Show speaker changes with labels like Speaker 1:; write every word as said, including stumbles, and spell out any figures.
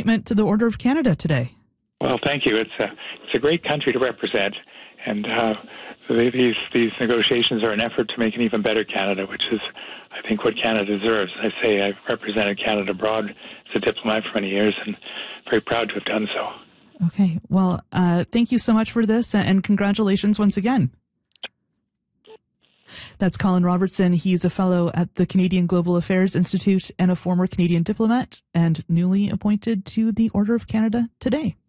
Speaker 1: appointment to the Order of Canada today.
Speaker 2: Well, thank you. It's a, it's a great country to represent, and uh, these these negotiations are an effort to make an even better Canada, which is, I think, what Canada deserves. I say I've represented Canada abroad as a diplomat for many years, and very proud to have done so.
Speaker 1: Okay. Well, uh, thank you so much for this, and congratulations once again. That's Colin Robertson. He's a fellow at the Canadian Global Affairs Institute and a former Canadian diplomat and newly appointed to the Order of Canada today.